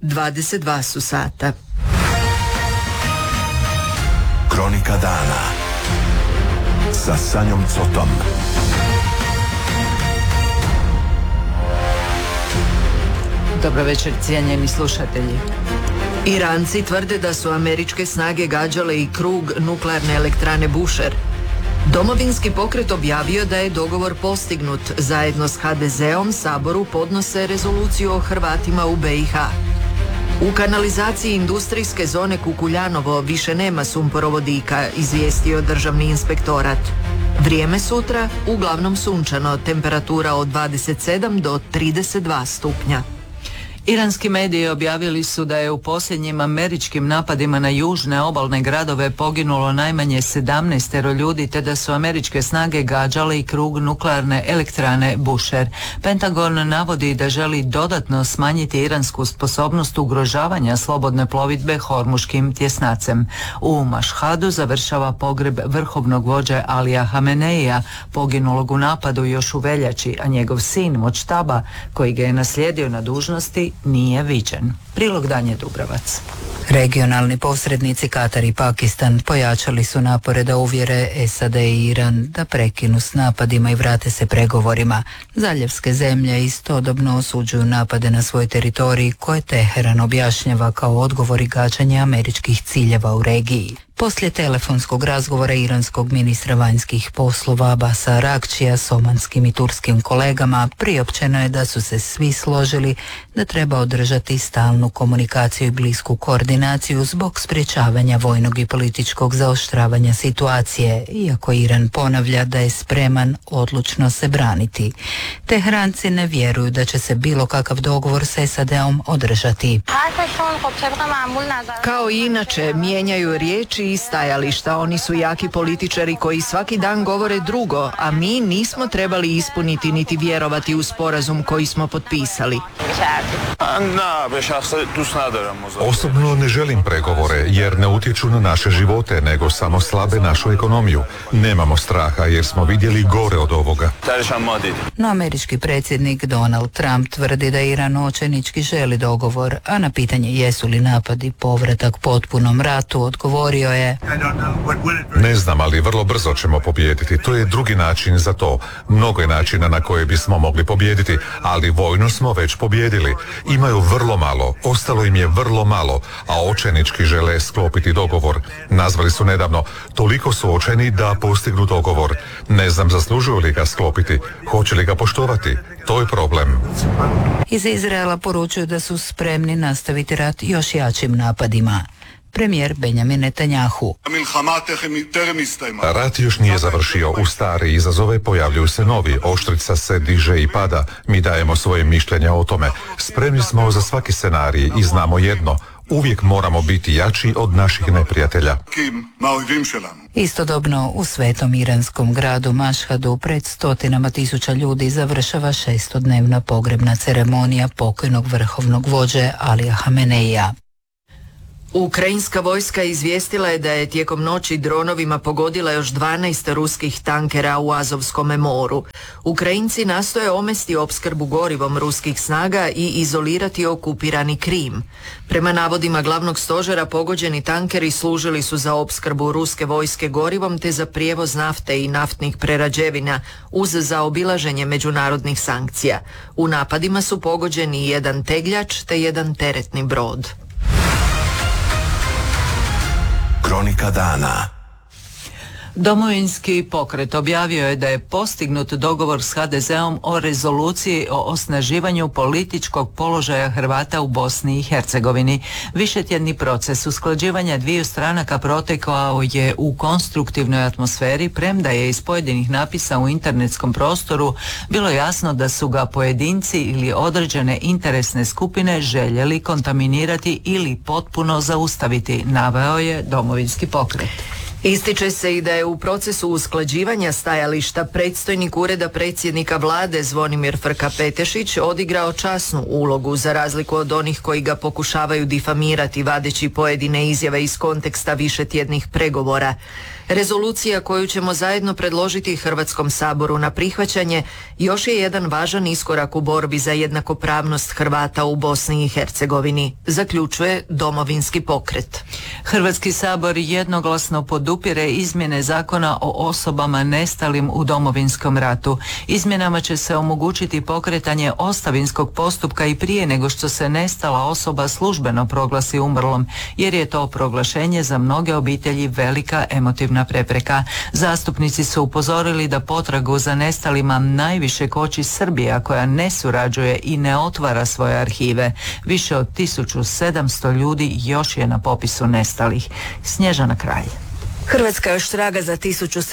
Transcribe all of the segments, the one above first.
22 su sata. Kronika dana sa Sanjom Cotom. Dobro večer, cijenjeni slušatelji. Iranci tvrde da su američke snage gađale i krug nuklearne elektrane Bushehr. Domovinski pokret objavio da je dogovor postignut. Zajedno s HDZ-om Saboru podnose rezoluciju o Hrvatima u BiH. U kanalizaciji industrijske zone Kukuljanovo više nema sumporovodika, izvijestio Državni inspektorat. Vrijeme sutra uglavnom sunčano, temperatura od 27 do 32 stupnja. Iranski mediji objavili su da je u posljednjim američkim napadima na južne obalne gradove poginulo najmanje 17 ljudi, te da su američke snage gađale i krug nuklearne elektrane Bushehr. Pentagon navodi da želi dodatno smanjiti iransku sposobnost ugrožavanja slobodne plovidbe Hormuškim tjesnacem. U Mašhadu završava pogreb vrhovnog vođe Alija Hameneija, poginulog u napadu još u veljači, a njegov sin Močtaba, koji ga je naslijedio na dužnosti, nije viđen. Prilog Danje Dubravac. Regionalni posrednici Katar i Pakistan pojačali su napore da uvjere SAD i Iran da prekinu s napadima i vrate se pregovorima. Zaljevske zemlje istodobno osuđuju napade na svoj teritorij koje Teheran objašnjava kao odgovor i gađanje američkih ciljeva u regiji. Poslije telefonskog razgovora iranskog ministra vanjskih poslova Abasa Aragčija s omanskim i turskim kolegama priopćeno je da su se svi složili da treba održati stalnu komunikaciju i blisku koordinaciju zbog sprječavanja vojnog i političkog zaoštravanja situacije, iako Iran ponavlja da je spreman odlučno se braniti. Tehranci ne vjeruju da će se bilo kakav dogovor s SAD-om održati. Kao i inače, mijenjaju riječi i stajališta. Oni su jaki političari koji svaki dan govore drugo, a mi nismo trebali ispuniti niti vjerovati u sporazum koji smo potpisali. Osobno ne želim pregovore jer ne utječu na naše živote, nego samo slabe našu ekonomiju. Nemamo straha jer smo vidjeli gore od ovoga. No američki predsjednik Donald Trump tvrdi da Iran očajnički želi dogovor, a na pitanje jesu li napadi povratak potpunom ratu odgovorio je: Ne znam, ali vrlo brzo ćemo pobijediti. To je drugi način za to. Mnogo je načina na koje bismo mogli pobijediti, ali vojno smo već pobijedili. Imaju vrlo malo, ostalo im je vrlo malo, a očajnički žele sklopiti dogovor. Nazvali su nedavno, toliko su očajni da postignu dogovor. Ne znam zaslužuju li ga sklopiti, hoće li ga poštovati. To je problem. Iz Izraela poručuju da su spremni nastaviti rat još jačim napadima. Premijer Benjamin Netanjahu: Rat još nije završio. U stare izazove pojavljuju se novi. Oštrica se diže i pada. Mi dajemo svoje mišljenja o tome. Spremni smo za svaki scenarij i znamo jedno. Uvijek moramo biti jači od naših neprijatelja. Istodobno u svetom iranskom gradu Mašhadu pred stotinama tisuća ljudi završava 6-dnevna pogrebna ceremonija pokojnog vrhovnog vođe Alija Hameneija. Ukrajinska vojska izvijestila je da je tijekom noći dronovima pogodila još 12 ruskih tankera u Azovskome moru. Ukrajinci nastoje omesti opskrbu gorivom ruskih snaga i izolirati okupirani Krim. Prema navodima glavnog stožera, pogođeni tankeri služili su za opskrbu ruske vojske gorivom te za prijevoz nafte i naftnih prerađevina uz zaobilaženje međunarodnih sankcija. U napadima su pogođeni jedan tegljač te jedan teretni brod. Kronika dana. Domovinski pokret objavio je da je postignut dogovor s HDZ-om o rezoluciji o osnaživanju političkog položaja Hrvata u Bosni i Hercegovini. Višetjedni proces usklađivanja dviju stranaka protekao je u konstruktivnoj atmosferi, premda je iz pojedinih napisa u internetskom prostoru bilo jasno da su ga pojedinci ili određene interesne skupine željeli kontaminirati ili potpuno zaustaviti, naveo je Domovinski pokret. Ističe se i da je u procesu usklađivanja stajališta predstojnik Ureda predsjednika vlade Zvonimir Frka-Petešić odigrao časnu ulogu za razliku od onih koji ga pokušavaju difamirati vadeći pojedine izjave iz konteksta višetjednih pregovora. Rezolucija koju ćemo zajedno predložiti Hrvatskom saboru na prihvaćanje još je jedan važan iskorak u borbi za jednakopravnost Hrvata u Bosni i Hercegovini, zaključuje Domovinski pokret. Hrvatski sabor jednoglasno podupire izmjene zakona o osobama nestalim u Domovinskom ratu. Izmjenama će se omogućiti pokretanje ostavinskog postupka i prije nego što se nestala osoba službeno proglasi umrlom, jer je to proglašenje za mnoge obitelji velika emotivna prepreka. Zastupnici su upozorili da potragu za nestalima najviše koči Srbija, koja ne surađuje i ne otvara svoje arhive. Više od 1700 ljudi još je na popisu nestalih. Snježana Kralj. Hrvatska još traga za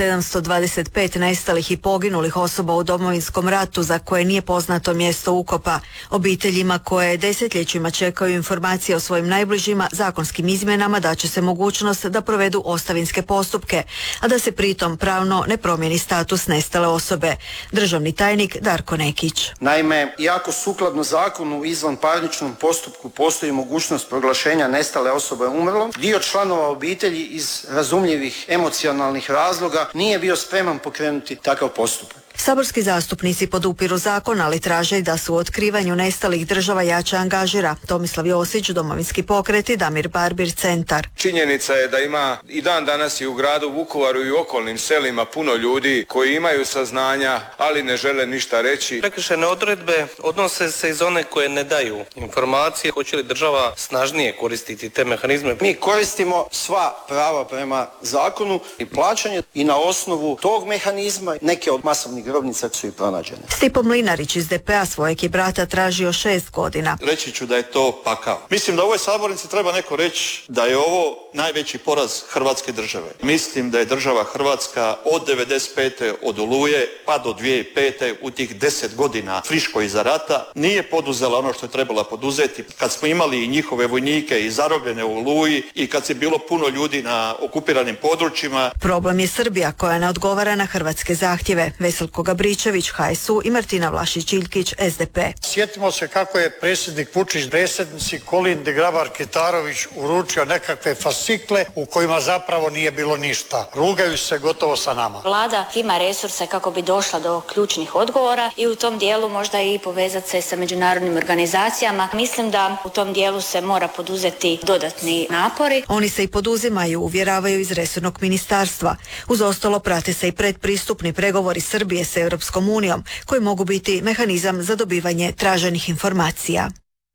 1725 nestalih i poginulih osoba u Domovinskom ratu za koje nije poznato mjesto ukopa. Obiteljima koje desetljećima čekaju informacije o svojim najbližima zakonskim izmjenama daće se mogućnost da provedu ostavinske postupke, a da se pritom pravno ne promijeni status nestale osobe. Državni tajnik Darko Nekić. Naime, iako sukladno zakonu u izvanparničnom postupku postoji mogućnost proglašenja nestale osobe umrlom, dio članova obitelji iz razumljivih emocionalnih razloga nije bio spreman pokrenuti takav postupak. Saborski zastupnici podupiru zakon, ali traže da se u otkrivanju nestalih država jače angažira. Tomislav Josić, Domovinski pokret i Damir Barbir, Centar. Činjenica je da ima i dan danas i u gradu Vukovaru i u okolnim selima puno ljudi koji imaju saznanja, ali ne žele ništa reći. Prekršajne odredbe odnose se iz one koje ne daju informacije. Hoće li država snažnije koristiti te mehanizme? Mi koristimo sva prava prema zakonu i plaćanje i na osnovu tog mehanizma neke od masovnih grobnica su i pronađene. Stipo Mlinarić iz DP-a svojeg je brata tražio 6 godina. Reći ću da je to pakao. Mislim da u ovoj sabornici treba neko reći da je ovo najveći poraz Hrvatske države. Mislim da je država Hrvatska od 95. od Oluje pa do 2005. u tih 10 godina friško iza rata nije poduzela ono što je trebala poduzeti. Kad smo imali i njihove vojnike i zarobljene u Oluji i kad se bilo puno ljudi na okupiranim područjima. Problem je Srbija koja ne odgovara na hrvatske zahtjeve. Veselko Gabričević, HSU i Martina Vlašić-Iljkić, SDP. Sjetimo se kako je predsjednik Vučić predsjednici Kolindi Grabar-Kitarović uručio nekakve fascikle u kojima zapravo nije bilo ništa. Rugaju se gotovo sa nama. Vlada ima resurse kako bi došla do ključnih odgovora i u tom dijelu možda i povezati se sa međunarodnim organizacijama. Mislim da u tom dijelu se mora poduzeti dodatni napori. Oni se i poduzimaju, uvjeravaju iz resornog ministarstva. Uz ostalo prate se i predpristupni pregovori Srbije s Europskom unijom, koji mogu biti mehanizam za dobivanje traženih informacija.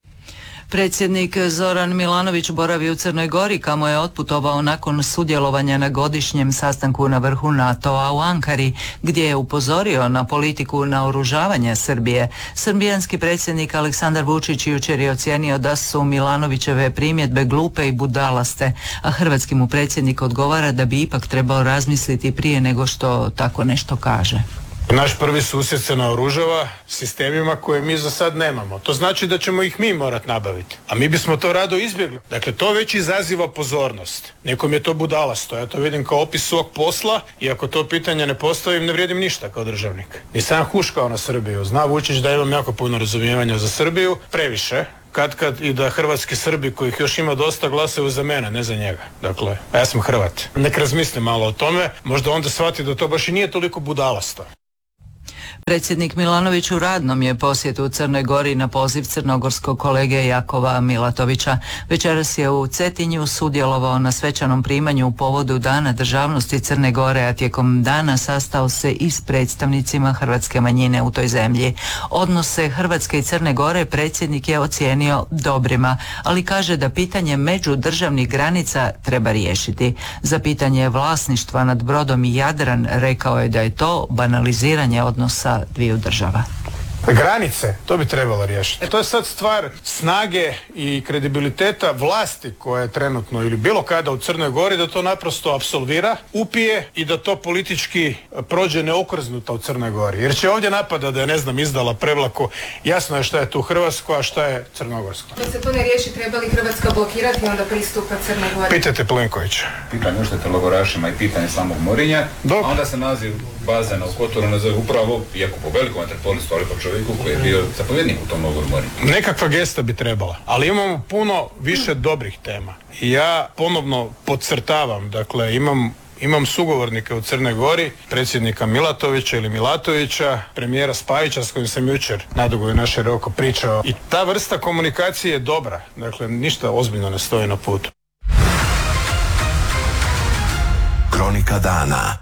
Predsjednik Zoran Milanović boravi u Crnoj Gori, kamo je otputovao nakon sudjelovanja na godišnjem sastanku na vrhu NATO-a u Ankari, gdje je upozorio na politiku naoružavanja Srbije. Srbijanski predsjednik Aleksandar Vučić jučer je ocijenio da su Milanovićeve primjedbe glupe i budalaste, a hrvatski mu predsjednik odgovara da bi ipak trebao razmisliti prije nego što tako nešto kaže. Naš prvi susjed se naoružava sistemima koje mi za sad nemamo. To znači da ćemo ih mi morati nabaviti. A mi bismo to rado izbjegli. Dakle, to već izaziva pozornost. Nekom je to budalasto. Ja to vidim kao opis svog posla i ako to pitanje ne postavim, ne vrijedim ništa kao državnik. Nisam huškao na Srbiju. Zna Vučić da imam jako puno razumijevanja za Srbiju. Previše. Kad i da hrvatski Srbi, kojih još ima dosta, glasaju za mene, ne za njega. Dakle, a ja sam Hrvat. Nek razmisli malo o tome. Možda onda shvati da to baš i nije toliko budalasto. Predsjednik Milanović u radnom je posjetu u Crnoj Gori na poziv crnogorskog kolege Jakova Milatovića. Večeras je u Cetinju sudjelovao na svečanom primanju u povodu Dana državnosti Crne Gore, a tijekom dana sastao se i s predstavnicima hrvatske manjine u toj zemlji. Odnose Hrvatske i Crne Gore predsjednik je ocijenio dobrima, ali kaže da pitanje međudržavnih granica treba riješiti. Za pitanje vlasništva nad brodom Jadran rekao je da je to banaliziranje odnosa dviju država. Granice, to bi trebalo riješiti. To je sad stvar snage i kredibiliteta vlasti koja je trenutno ili bilo kada u Crnoj Gori, da to naprosto apsolvira, upije i da to politički prođe neokrznuto u Crnoj Gori. Jer će ovdje napada da je, ne znam, izdala Prevlaku. Jasno je šta je tu hrvatsko, a šta je crnogorsko. Dok se to ne riješi, treba li Hrvatska blokirati onda pristupa Crnoj Gori? Pitajte Plenkovića. Pitanje uštete logorašima i pitanje samog morenja, a onda se naziv bazena u Kotoru nazove upravo, iako po velikom vaterpolistu, ali po čovjeku koji je bio zapovjednik u tom logoru morenja. Nekakva gesta bi trebala, ali imamo puno više dobrih tema. I ja ponovno podcrtavam, dakle imam sugovornike u Crnoj Gori, predsjednika Milatovića ili Milatovića, premijera Spajića s kojim sam jučer nadugo i naširoko pričao. I ta vrsta komunikacije je dobra, dakle ništa ozbiljno ne stoji na putu. Kronika dana.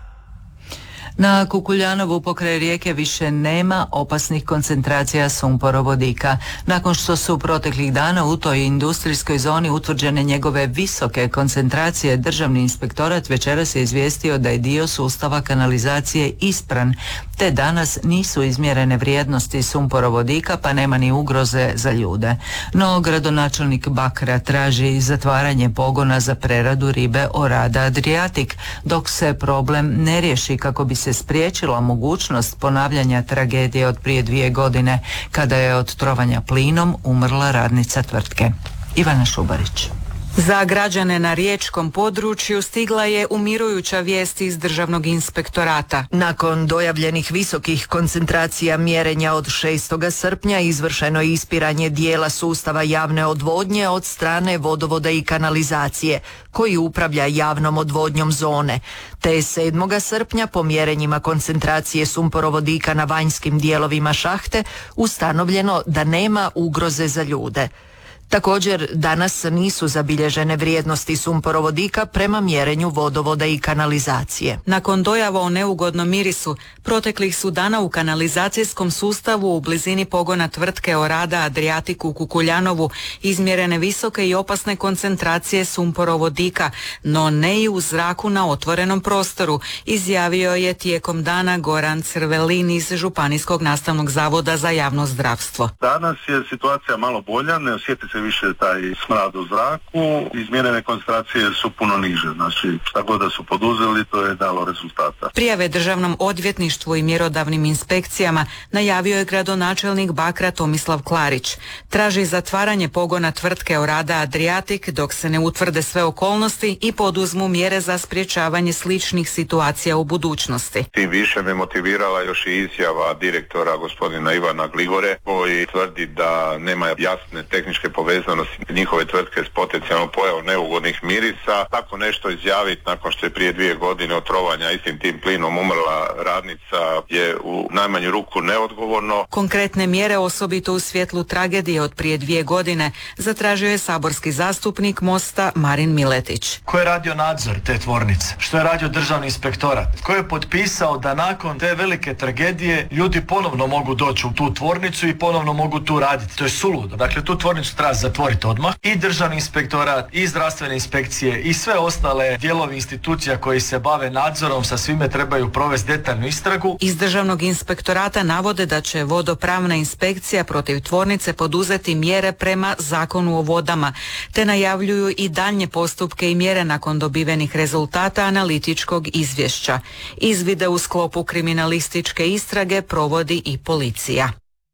Na Kukuljanovu pokraj rijeke više nema opasnih koncentracija sumporovodika. Nakon što su proteklih dana u toj industrijskoj zoni utvrđene njegove visoke koncentracije, Državni inspektorat večeras je izvijestio da je dio sustava kanalizacije ispran, te danas nisu izmjerene vrijednosti sumporovodika, pa nema ni ugroze za ljude. No, gradonačelnik Bakra traži zatvaranje pogona za preradu ribe Orada Adriatic, dok se problem ne riješi kako bi se spriječila mogućnost ponavljanja tragedije od prije 2 godine, kada je od trovanja plinom umrla radnica tvrtke. Ivana Šubarić. Za građane na riječkom području stigla je umirujuća vijest iz Državnog inspektorata. Nakon dojavljenih visokih koncentracija mjerenja od 6. srpnja izvršeno je ispiranje dijela sustava javne odvodnje od strane vodovoda i kanalizacije, koji upravlja javnom odvodnjom zone. Te 7. srpnja po mjerenjima koncentracije sumporovodika na vanjskim dijelovima šahte ustanovljeno da nema ugroze za ljude. Također, danas nisu zabilježene vrijednosti sumporovodika prema mjerenju vodovoda i kanalizacije. Nakon dojava o neugodnom mirisu, proteklih su dana u kanalizacijskom sustavu u blizini pogona tvrtke Orada Adriatic u Kukuljanovu izmjerene visoke i opasne koncentracije sumporovodika, no ne i u zraku na otvorenom prostoru, izjavio je tijekom dana Goran Crvelin iz Županijskog nastavnog zavoda za javno zdravstvo. Danas je situacija malo bolja, ne osjeti se više taj smrad u zraku, izmjerene koncentracije su puno niže, znači šta god da su poduzeli, to je dalo rezultata. Prijave Državnom odvjetništvu i mjerodavnim inspekcijama najavio je gradonačelnik Bakra Tomislav Klarić. Traži zatvaranje pogona tvrtke Orada Adriatic dok se ne utvrde sve okolnosti i poduzmu mjere za sprječavanje sličnih situacija u budućnosti. Tim više me motivirala još i izjava direktora gospodina Ivana Gligore, koji tvrdi da nema jasne tehničke povezanosti njihove tvrtke s potencijalnom pojavom neugodnih mirisa. Tako nešto izjaviti nakon što je prije 2 godine od trovanja istim tim plinom umrla radnica je u najmanju ruku neodgovorno. Konkretne mjere, osobito u svjetlu tragedije od prije 2 godine, zatražio je saborski zastupnik Mosta Marin Miletić. Ko je radio nadzor te tvornice? Što je radio Državni inspektorat? Ko je potpisao da nakon te velike tragedije ljudi ponovno mogu doći u tu tvornicu i ponovno mogu tu raditi? To je suludo. Dakle, tu tvornicu treba zatvoriti odmah. I Državni inspektorat, i zdravstvene inspekcije, i sve ostale dijelovi institucija koji se bave nadzorom sa svime trebaju provesti detaljnu istragu. Iz Državnog inspektorata navode da će vodopravna inspekcija protiv tvornice poduzeti mjere prema Zakonu o vodama, te najavljuju i daljnje postupke i mjere nakon dobivenih rezultata analitičkog izvješća. Izvide u sklopu kriminalističke istrage provodi i policija.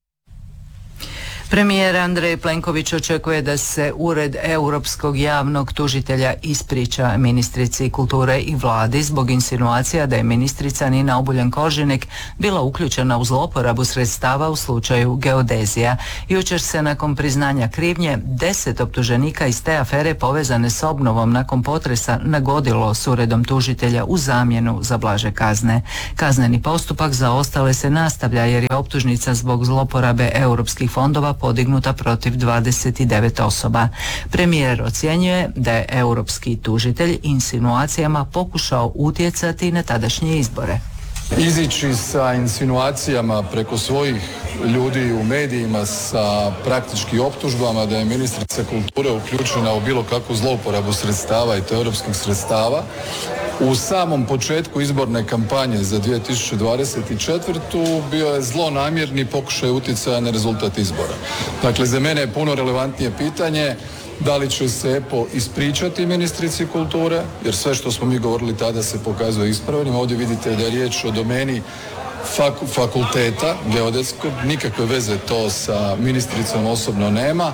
Premijer Andrej Plenković očekuje da se Ured europskog javnog tužitelja ispriča ministrici kulture i vladi zbog insinuacija da je ministrica Nina Obuljen-Koržinek bila uključena u zloporabu sredstava u slučaju geodezija. Jučer se nakon priznanja krivnje 10 optuženika iz te afere povezane s obnovom nakon potresa nagodilo s Uredom tužitelja u zamjenu za blaže kazne. Kazneni postupak za ostale se nastavlja jer je optužnica zbog zloporabe europskih fondova podignuta protiv 29 osoba. Premijer ocjenjuje da je europski tužitelj insinuacijama pokušao utjecati na tadašnje izbore. Izići sa insinuacijama preko svojih ljudi u medijima sa praktički optužbama da je ministrica kulture uključena u bilo kakvu zlouporabu sredstava i to europskih sredstava U samom početku izborne kampanje za 2024. bio je zlonamjerni pokušaj utjecaja na rezultat izbora. Dakle, za mene je puno relevantnije pitanje da li će se EPO ispričati ministrici kulture, jer sve što smo mi govorili tada se pokazuje ispravnim. Ovdje vidite da je riječ o domeni fakulteta geodetskog, nikakve veze to sa ministricom osobno nema.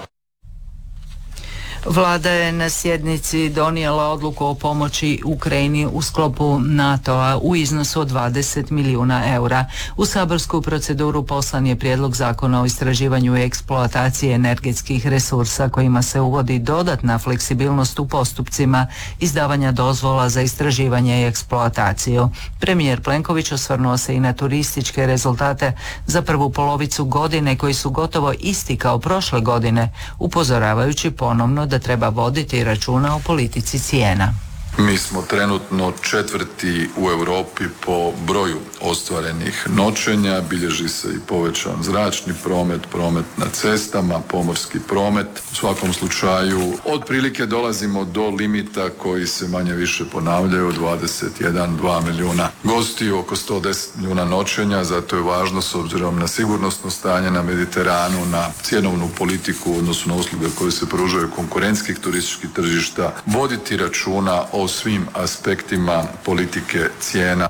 Vlada je na sjednici donijela odluku o pomoći Ukrajini u sklopu NATO-a u iznosu od 20 milijuna eura. U saborsku proceduru poslan je prijedlog zakona o istraživanju i eksploataciji energetskih resursa kojima se uvodi dodatna fleksibilnost u postupcima izdavanja dozvola za istraživanje i eksploataciju. Premijer Plenković osvrnuo se i na turističke rezultate za prvu polovicu godine koji su gotovo isti kao prošle godine, upozoravajući ponovno da treba voditi računa o politici cijena. Mi smo trenutno 4. u Europi po broju ostvarenih noćenja, bilježi se i povećan zračni promet, promet na cestama, pomorski promet. U svakom slučaju otprilike dolazimo do limita koji se manje više ponavljaju, 21-2 milijuna gostiju, oko 110 milijuna noćenja, zato je važno s obzirom na sigurnosno stanje na Mediteranu, na cjenovnu politiku u odnosu na usluge koje se pružaju konkurentskih turističkih tržišta, voditi računa o svim aspektima politike cijena.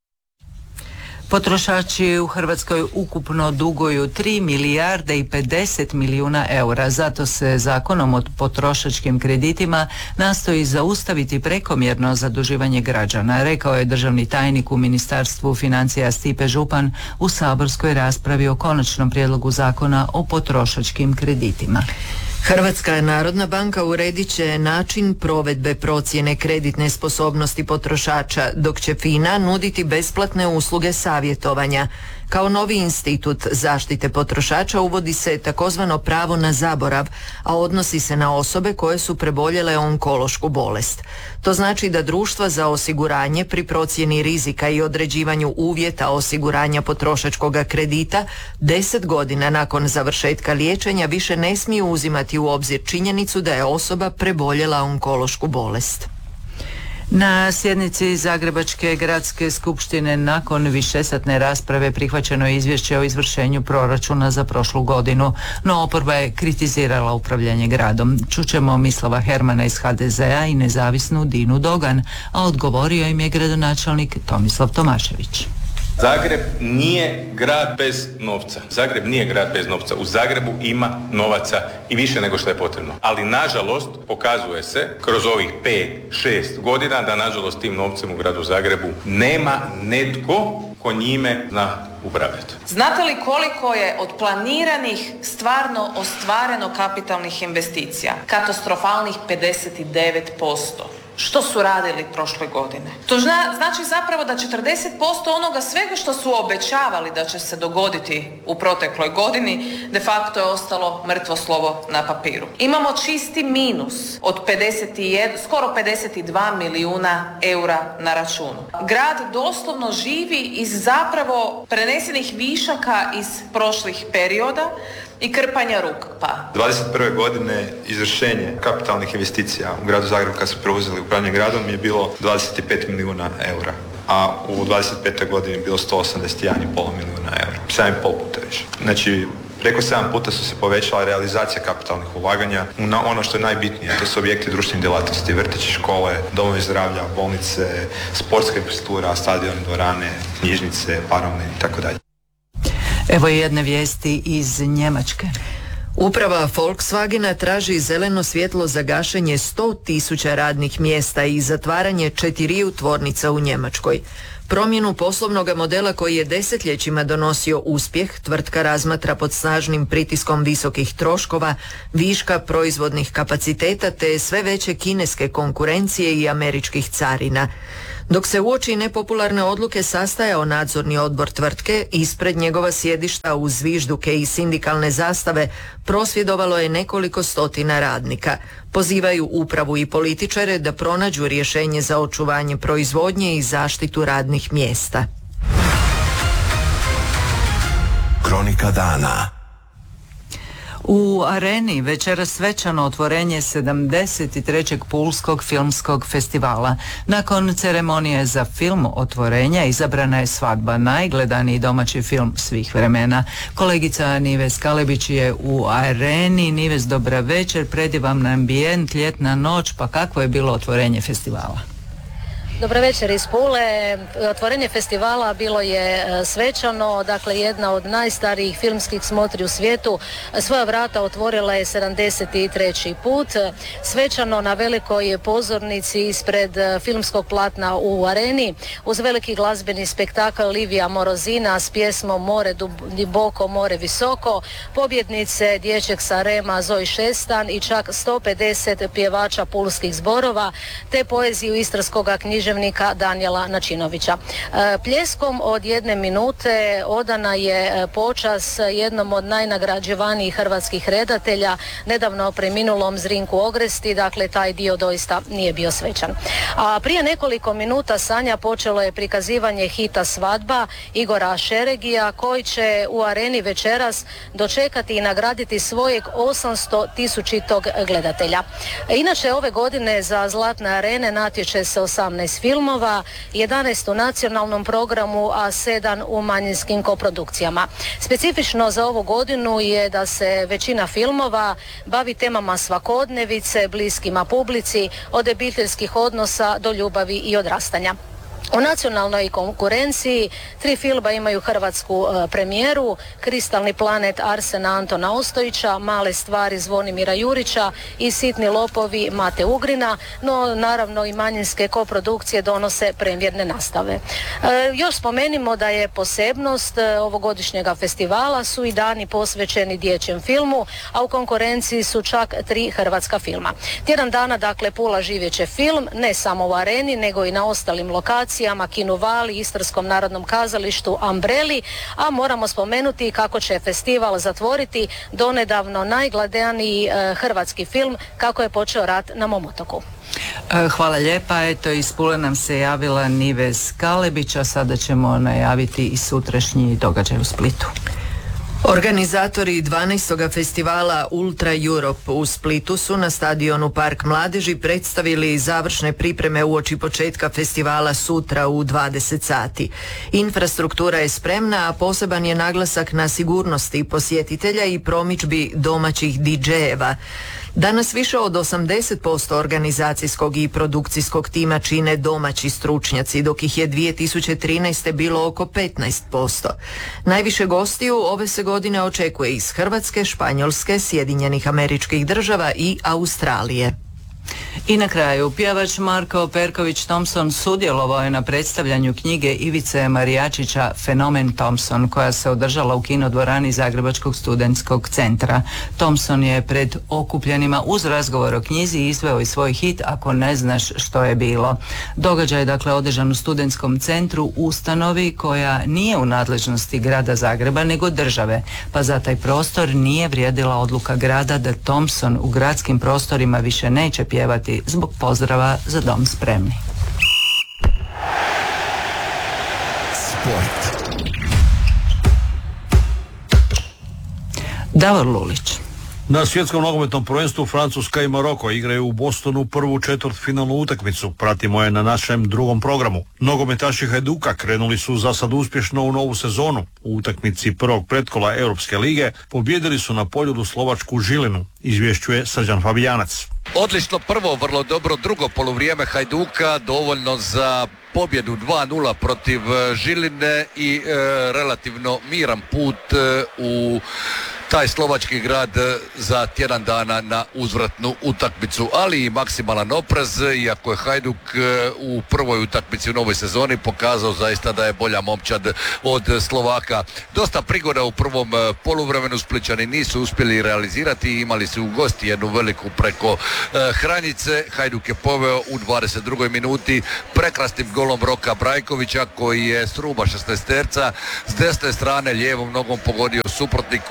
Potrošači u Hrvatskoj ukupno duguju 3 milijarde i 50 milijuna eura. Zato se zakonom o potrošačkim kreditima nastoji zaustaviti prekomjerno zaduživanje građana, rekao je državni tajnik u Ministarstvu financija Stipe Župan u saborskoj raspravi o konačnom prijedlogu zakona o potrošačkim kreditima. Hrvatska narodna banka uredit će način provedbe procjene kreditne sposobnosti potrošača, dok će FINA nuditi besplatne usluge savjetovanja. Kao novi institut zaštite potrošača uvodi se takozvano pravo na zaborav, a odnosi se na osobe koje su preboljele onkološku bolest. To znači da društva za osiguranje pri procjeni rizika i određivanju uvjeta osiguranja potrošačkog kredita 10 godina nakon završetka liječenja više ne smiju uzimati u obzir činjenicu da je osoba preboljela onkološku bolest. Na sjednici Zagrebačke gradske skupštine nakon višesatne rasprave prihvaćeno je izvješće o izvršenju proračuna za prošlu godinu, no oporba je kritizirala upravljanje gradom. Čućemo Mislava Hermana iz HDZ-a i nezavisnu Dinu Dogan, a odgovorio im je gradonačelnik Tomislav Tomašević. Zagreb nije grad bez novca. Zagreb nije grad bez novca. U Zagrebu ima novaca i više nego što je potrebno. Ali nažalost pokazuje se kroz ovih 5-6 godina da nažalost tim novcem u gradu Zagrebu nema netko ko njime zna upravljati. Znate li koliko je od planiranih stvarno ostvareno kapitalnih investicija? Katastrofalnih 59%. Što su radili prošle godine? To znači zapravo da 40% onoga svega što su obećavali da će se dogoditi u protekloj godini de facto je ostalo mrtvo slovo na papiru. Imamo čisti minus od skoro 52 milijuna eura na računu. Grad doslovno živi iz zapravo prenesenih višaka iz prošlih perioda i krpanja rupa. 21. godine izvršenje kapitalnih investicija u gradu Zagrebu kad su preuzeli upravljanje gradom je bilo 25 milijuna eura, a u 25. godini je bilo 181,5 milijuna eura. 7,5 puta više. Znači, preko 7 puta su se povećala realizacija kapitalnih ulaganja na ono što je najbitnije, to su objekti društvenih djelatnosti, vrtići, škole, domovi zdravlja, bolnice, sportska infrastruktura, stadioni, dvorane, knjižnice, paravne i tako dalje. Evo jedne vijesti iz Njemačke. Uprava Volkswagena traži zeleno svjetlo za gašenje 100.000 radnih mjesta i zatvaranje 4 tvornica u Njemačkoj. Promjenu poslovnog modela koji je desetljećima donosio uspjeh, tvrtka razmatra pod snažnim pritiskom visokih troškova, viška proizvodnih kapaciteta te sve veće kineske konkurencije i američkih carina. Dok se uoči nepopularne odluke sastajao nadzorni odbor tvrtke, ispred njegova sjedišta uz zvižduke i sindikalne zastave prosvjedovalo je nekoliko stotina radnika. Pozivaju upravu i političare da pronađu rješenje za očuvanje proizvodnje i zaštitu radnih mjesta. Kronika dana. U Areni večeras svečano otvorenje 73. Pulskog filmskog festivala. Nakon ceremonije za film otvorenja izabrana je Svadba, najgledaniji domaći film svih vremena. Kolegica Nives Kalebić je u Areni. Nives, dobra večer, predivan ambijent, ljetna noć, pa kakvo je bilo otvorenje festivala? Dobar večer iz Pule. Otvorenje festivala bilo je svečano, dakle jedna od najstarijih filmskih smotri u svijetu. Svoja vrata otvorila je 73. put. Svečano na velikoj pozornici ispred filmskog platna u Areni, uz veliki glazbeni spektakl Livija Morozina s pjesmom More duboko, more visoko, pobjednice Dječjeg Sarema Zoji Šestan i čak 150 pjevača pulskih zborova, te poeziju istarskoga književnika Danijela Načinovića. Pljeskom od 1 minute odana je počas jednom od najnagrađivanijih hrvatskih redatelja, nedavno preminulom Zrinku Ogresti, dakle taj dio doista nije bio svečan. A prije nekoliko minuta Sanja počelo je prikazivanje hita Svadba Igora Šeregija, koji će u Areni večeras dočekati i nagraditi svojeg 800.000 gledatelja. Inače ove godine za Zlatne arene natječe se 18 filmova, 11 u nacionalnom programu, a 7 u manjinskim koprodukcijama. Specifično za ovu godinu je da se većina filmova bavi temama svakodnevice, bliskima publici, od obiteljskih odnosa do ljubavi i odrastanja. U nacionalnoj konkurenciji 3 filma imaju hrvatsku premijeru: Kristalni planet Arsena Antona Ostojića, Male stvari Zvonimira Jurića i Sitni lopovi Mate Ugrina, no naravno i manjinske koprodukcije donose premijerne nastave. Još spomenimo da je posebnost ovogodišnjega festivala su i dani posvećeni dječjem filmu, a u konkurenciji su čak 3 hrvatska filma. Tjedan dana, dakle, Pula živjeće film, ne samo u Areni, nego i na ostalim lokacijama, Kinu Vali, Istarskom narodnom kazalištu, Ambreli, a moramo spomenuti kako će festival zatvoriti donedavno najgledaniji hrvatski film Kako je počeo rat na mom otoku. Hvala lijepa. Eto, iz Pule nam se javila Nives Kalebić, a sada ćemo najaviti i sutrašnji događaj u Splitu. Organizatori 12. festivala Ultra Europe u Splitu su na stadionu Park mladeži predstavili završne pripreme uoči početka festivala sutra u 20 sati. Infrastruktura je spremna, a poseban je naglasak na sigurnosti posjetitelja i promidžbi domaćih DJ-eva. Danas više od 80% organizacijskog i produkcijskog tima čine domaći stručnjaci, dok ih je 2013. bilo oko 15%. Najviše gostiju ove se godine očekuje iz Hrvatske, Španjolske, Sjedinjenih Američkih Država i Australije. I na kraju, pjevač Marko Perković Thompson sudjelovao je na predstavljanju knjige Ivice Marijačića Fenomen Thompson, koja se održala u kinodvorani Zagrebačkog studentskog centra. Thompson je pred okupljenima uz razgovor o knjizi izveo i svoj hit Ako ne znaš što je bilo. Događaj je dakle održan u studentskom centru, ustanovi koja nije u nadležnosti grada Zagreba nego države, pa za taj prostor nije vrijedila odluka grada da Thompson u gradskim prostorima više neće pjevati zbog pozdrava Za dom spremni. Sport. Davor Lulić. Na svjetskom nogometnom prvenstvu Francuska i Maroko igraju u Bostonu prvu četvrtfinalnu utakmicu. Pratimo je na našem drugom programu. Nogometaši Hajduka krenuli su za sad uspješno u novu sezonu. U utakmici prvog pretkola Europske lige pobijedili su na Poljudu slovačku Žilinu, izvješćuje Srđan Fabijanac. Odlično prvo, vrlo dobro drugo poluvrijeme Hajduka, dovoljno za pobjedu 2-0 protiv Žiline i relativno miran put u taj slovački grad za tjedan dana na uzvratnu utakmicu, ali i maksimalan oprez, iako je Hajduk u prvoj utakmici u novoj sezoni pokazao zaista da je bolja momčad od Slovaka. Dosta prigoda u prvom poluvremenu, Splićani nisu uspjeli realizirati, imali su u gosti jednu veliku preko Hranjice. Hajduk je poveo u 22. minuti prekrasnim golom Roka Brajkovića, koji je s ruba 16-terca s desne strane lijevom nogom pogodio suprotni kut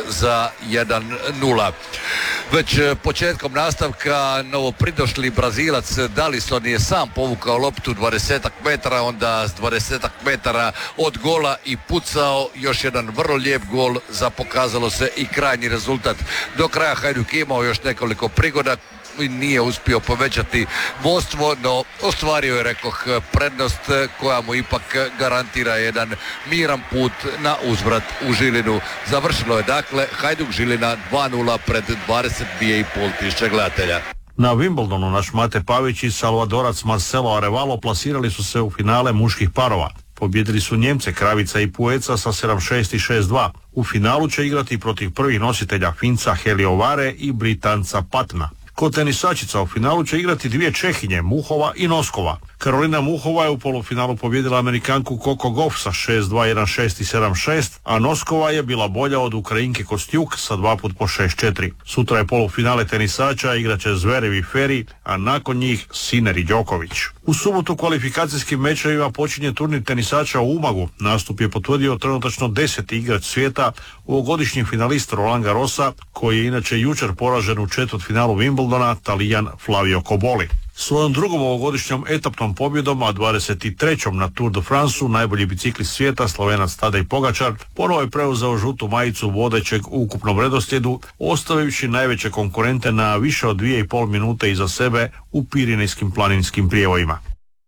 za 1-0. Već početkom nastavka novopridošli Brazilac Dalisson je sam povukao loptu 20 metara, onda s 20 metara od gola i pucao još jedan vrlo lijep gol za pokazalo se i krajnji rezultat. Do kraja Hajduk je imao još nekoliko prigoda i nije uspio povećati vodstvo, no ostvario je, rekoh, prednost koja mu ipak garantira jedan miran put na uzvrat u Žilinu. Završilo je dakle Hajduk Žilina 2-0 pred 22.500 gledatelja. Na Wimbledonu naš Mate Pavić i Salvadorac Marcelo Arevalo plasirali su se u finale muških parova. Pobjedili su Njemce Kravica i Pueca sa 7-6 i 6-2. U finalu će igrati protiv prvih nositelja Finca Heliovare i Britanca Patna. Kod tenisačica u finalu će igrati dvije Čehinje, Muhova i Noskova. Karolina Muhova je u polufinalu pobjedila Amerikanku Coco Gauff sa 6-2, 1-6 i 7-6, a Noskova je bila bolja od Ukrajinke Kostjuk sa 2 put po 6-4. Sutra je polufinale tenisača, igraće Zverev i Ferry, a nakon njih Sinner i Đoković. U subotu kvalifikacijskim mečevima počinje turnir tenisača u Umagu. Nastup je potvrdio trenutačno 10. igrač svijeta, ovogodišnji finalist Roland Garrosa, koji je inače jučer poražen u četvrtfinalu Wimbledona, Talijan Flavio Cobolli. Svojom drugom ovogodišnjom etapnom pobjedom, a 23. na Tour de France-u, najbolji biciklist svijeta, Slovenac Tadej Pogačar, ponovo je preuzeo žutu majicu vodećeg u ukupnom redoslijedu, ostavivši najveće konkurente na više od 2,5 minute iza sebe u pirinejskim planinskim prijevojima.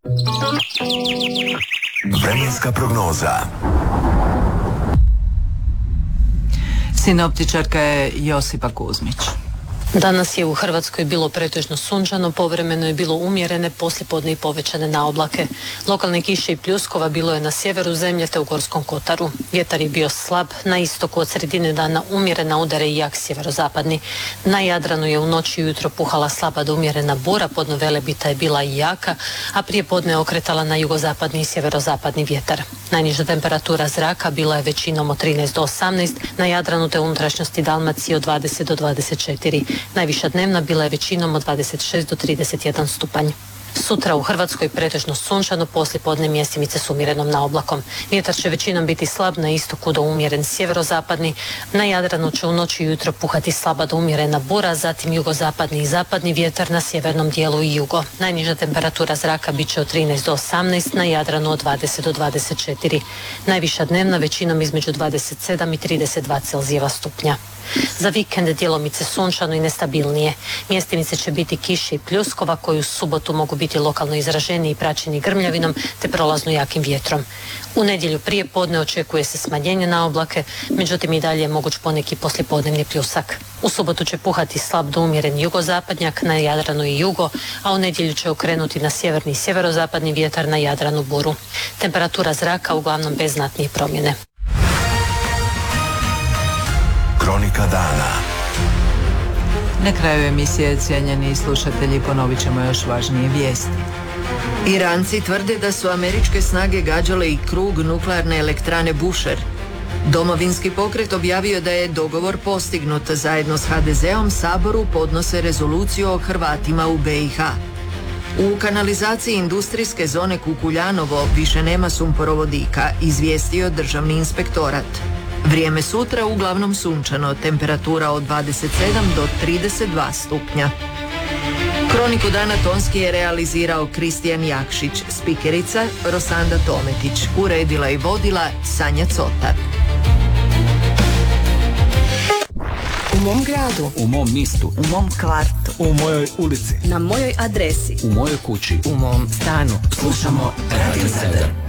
Vremenska prognoza. Sinoptičarka je Josipa Kuzmić. Danas je u Hrvatskoj bilo pretežno sunčano, povremeno je bilo umjerene, poslijepodne i povećane naoblake. Lokalne kiše i pljuskova bilo je na sjeveru zemlje te u Gorskom kotaru. Vjetar je bio slab, na istoku od sredine dana umjerena udare i jak sjeverozapadni. Na Jadranu je u noći i ujutro puhala slaba do umjerena bura, podno Velebita je bila i jaka, a prije podne okretala na jugozapadni i sjeverozapadni vjetar. Najniža temperatura zraka bila je većinom od 13 do 18, na Jadranu te unutrašnjosti Dalmacije od 20 do 24. Najviša dnevna bila je većinom od 26 do 31 stupanj. Sutra u Hrvatskoj pretežno sunčano, poslijepodne mjestimice s umjerenom naoblakom. Vjetar će većinom biti slab, na istoku do umjeren sjeverozapadni. Na Jadranu će u noći i ujutro puhati slaba do umjerena bura, zatim jugozapadni i zapadni vjetar, na sjevernom dijelu i jugo. Najniža temperatura zraka bit će od 13 do 18, na Jadranu od 20 do 24. Najviša dnevna većinom između 27 i 32 Celzijeva stupnja. Za vikend djelomice sunčano i nestabilnije. Mjestimice će biti kiše i pljuskova koji u subotu mogu biti lokalno izraženi i praćeni grmljavinom te prolazno jakim vjetrom. U nedjelju prije podne očekuje se smanjenje na oblake, međutim i dalje je moguć poneki poslijepodnevni pljusak. U subotu će puhati slab do umjeren jugozapadnjak, na Jadranu i jugo, a u nedjelju će okrenuti na sjeverni i sjeverozapadni vjetar, na Jadranu buru. Temperatura zraka uglavnom bez znatnije promjene. Kronika dana. Na kraju emisije, cijenjeni slušatelji, ponovit ćemo još važnije vijesti. Iranci tvrde da su američke snage gađale i krug nuklearne elektrane Bushehr. Domovinski pokret objavio da je dogovor postignut. Zajedno s HDZ-om Saboru podnose rezoluciju o Hrvatima u BiH. U kanalizaciji industrijske zone Kukuljanovo više nema sumporovodika, izvijestio Državni inspektorat. Vrijeme sutra uglavnom sunčano, temperatura od 27 do 32 stupnja. Kroniku dana tonski je realizirao Kristijan Jakšić, spikerica Rosanda Tometić, uredila i vodila Sanja Cotar. U mom gradu, u mom mistu, u mom kvartu, u mojoj ulici, na mojoj adresi, u mojoj kući, u mom stanu. Slušamo Radio 7.